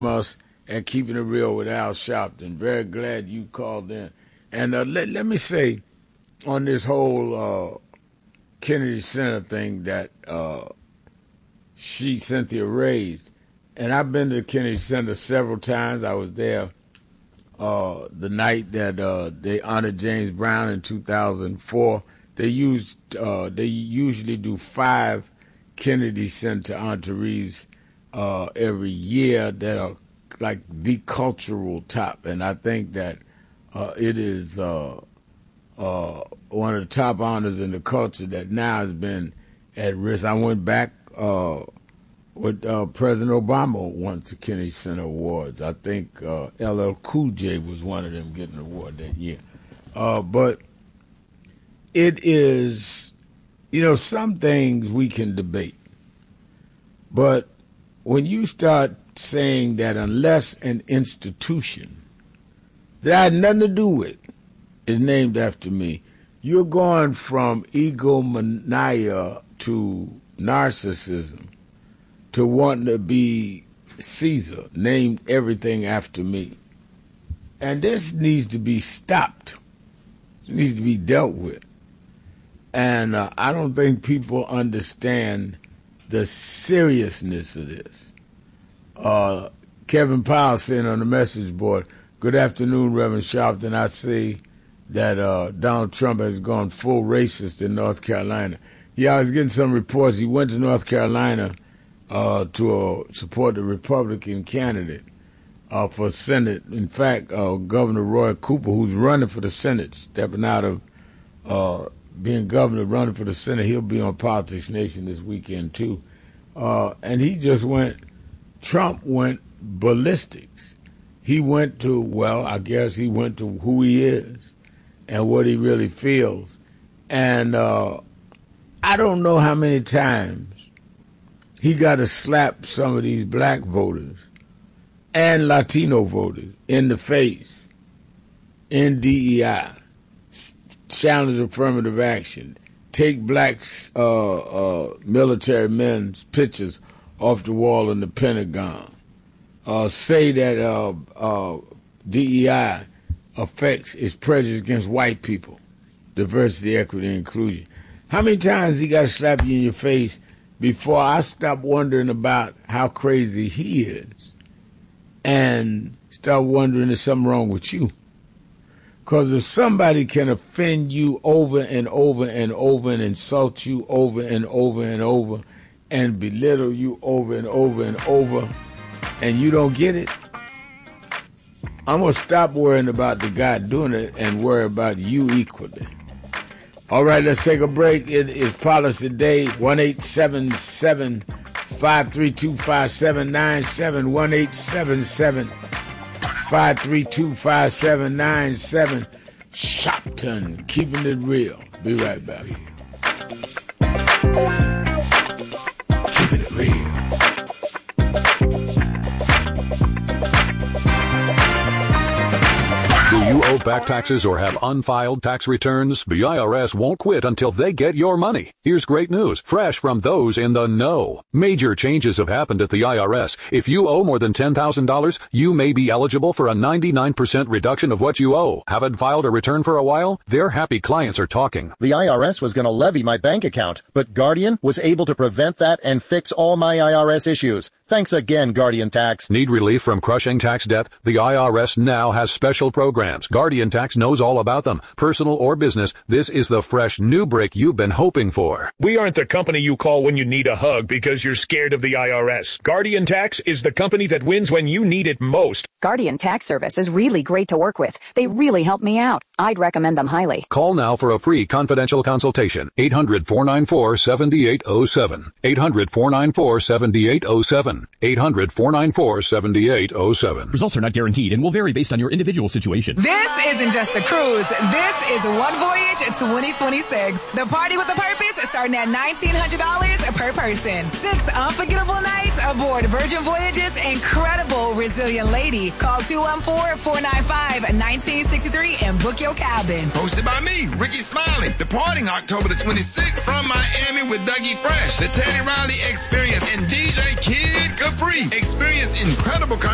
us at Keeping It Real with Al Sharpton. Very glad you called in. And let me say on this whole Kennedy Center thing that Cynthia raised, and I've been to Kennedy Center several times. I was there the night that they honored James Brown in 2004. They usually do 5 Kennedy Center honorees every year that are like the cultural top, and I think that it is one of the top honors in the culture that now has been at risk. I went back with President Obama won the Kennedy Center Awards. I think LL Cool J was one of them getting an award that year. But it is, some things we can debate. But when you start saying that unless an institution that I had nothing to do with is named after me, you're going from egomania to narcissism to wanting to be Caesar, named everything after me. And this needs to be stopped. It needs to be dealt with. And I don't think people understand the seriousness of this. Kevin Powell saying on the message board, "Good afternoon, Reverend Sharpton. I see that Donald Trump has gone full racist in North Carolina." Yeah, I was getting some reports. He went to North Carolina to support the Republican candidate for Senate. In fact, Governor Roy Cooper, who's running for the Senate, stepping out of being governor, running for the Senate, he'll be on Politics Nation this weekend too. And he just Trump went ballistics. He went to, I guess he went to who he is and what he really feels. And I don't know how many times he got to slap some of these black voters and Latino voters in the face in DEI, challenge affirmative action, take black military men's pictures off the wall in the Pentagon, say that DEI is prejudice against white people, diversity, equity, and inclusion. How many times he got to slap you in your face before I stop wondering about how crazy he is and start wondering if something wrong with you? Because if somebody can offend you over and over and over and insult you over and over and over and belittle you over and over and over and you don't get it, I'm going to stop worrying about the guy doing it and worry about you equally. All right, let's take a break. It is Policy Day, 1-877-532-5797, 1-877-532-5797. Sharpton, keeping it real. Be right back. Keeping it real. Do you owe back taxes or have unfiled tax returns? The IRS won't quit until they get your money. Here's great news, fresh from those in the know. Major changes have happened at the IRS. If you owe more than $10,000, you may be eligible for a 99% reduction of what you owe. Haven't filed a return for a while? Their happy clients are talking. The IRS was going to levy my bank account, but Guardian was able to prevent that and fix all my IRS issues. Thanks again, Guardian Tax. Need relief from crushing tax debt? The IRS now has special programs. Guardian Tax knows all about them. Personal or business, this is the fresh new break you've been hoping for. We aren't the company you call when you need a hug because you're scared of the IRS. Guardian Tax is the company that wins when you need it most. Guardian Tax Service is really great to work with. They really help me out. I'd recommend them highly. Call now for a free confidential consultation. 800-494-7807. 800-494-7807. 800-494-7807. Results are not guaranteed and will vary based on your individual situation. This isn't just a cruise. This is One Voyage 2026. The party with a purpose starting at $1,900 per person. 6 unforgettable nights aboard Virgin Voyage's incredible Resilient Lady. Call 214-495-1963 and book your cabin. Hosted by me, Ricky Smiley. Departing October the 26th from Miami with Dougie Fresh, the Teddy Riley Experience, and DJ Kid Capri. Experience incredible